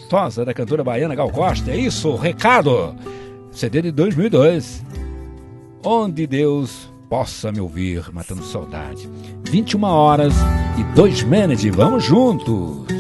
gostosa da cantora baiana Gal Costa. É isso, recado. CD de 2002. Onde Deus possa me ouvir, matando saudade. 21 horas e 2 minutos. Vamos juntos.